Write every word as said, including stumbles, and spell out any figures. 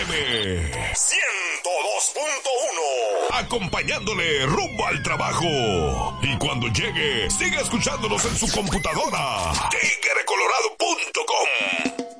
M ciento dos punto uno. Acompañándole rumbo al trabajo. Y cuando llegue, siga escuchándonos en su computadora. tigre colorado punto com.